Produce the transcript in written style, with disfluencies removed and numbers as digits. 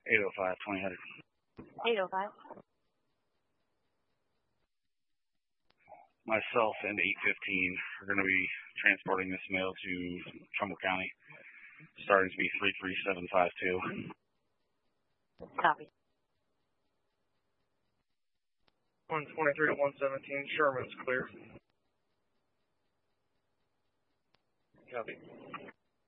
805, 2000. 805. Myself and 815 are going to be transporting this mail to Trumbull County, starting to be 33752. Copy. 123 to 117, Sherman's clear. Copy.